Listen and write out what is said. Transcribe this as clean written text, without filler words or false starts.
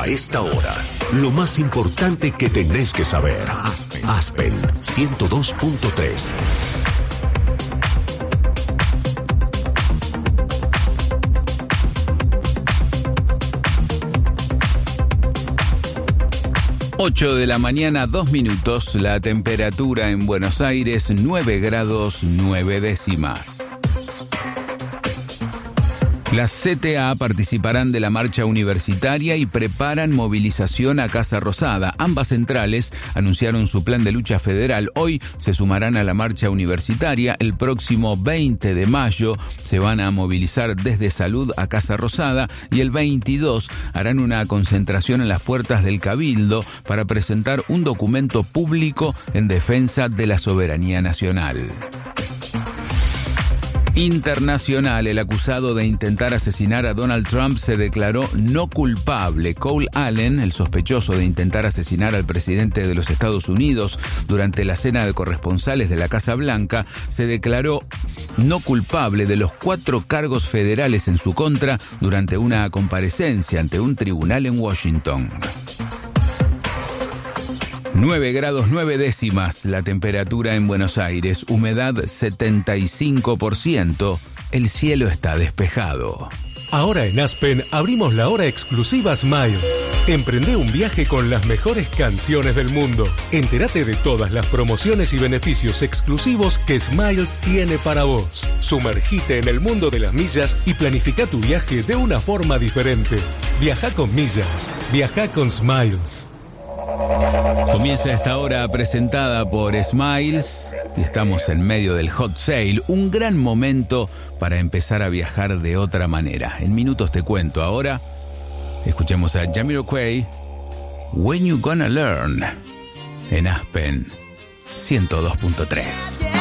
A esta hora, lo más importante que tenés que saber. Aspen 102.3. Ocho de la mañana, 2 minutos. La temperatura en Buenos Aires, 9 grados 9 décimas. Las CTA participarán de la marcha universitaria y preparan movilización a Casa Rosada. Ambas centrales anunciaron su plan de lucha federal. Hoy se sumarán a la marcha universitaria. El próximo 20 de mayo se van a movilizar desde Salud a Casa Rosada y el 22 harán una concentración en las puertas del Cabildo para presentar un documento público en defensa de la soberanía nacional. Internacional, el acusado de intentar asesinar a Donald Trump se declaró no culpable. Cole Allen, el sospechoso de intentar asesinar al presidente de los Estados Unidos durante la cena de corresponsales de la Casa Blanca, se declaró no culpable de los 4 cargos federales en su contra durante una comparecencia ante un tribunal en Washington. 9 grados 9 décimas la temperatura en Buenos Aires, humedad 75%, el cielo está despejado. Ahora en Aspen abrimos la hora exclusiva Smiles. Emprende un viaje con las mejores canciones del mundo. Entérate de todas las promociones y beneficios exclusivos que Smiles tiene para vos. Sumergite en el mundo de las millas y planifica tu viaje de una forma diferente. Viaja con millas, viaja con Smiles. Comienza esta hora presentada por Smiles y estamos en medio del hot sale, un gran momento para empezar a viajar de otra manera. En minutos te cuento. Ahora escuchemos a Jamiroquai, When You Gonna Learn, en Aspen 102.3.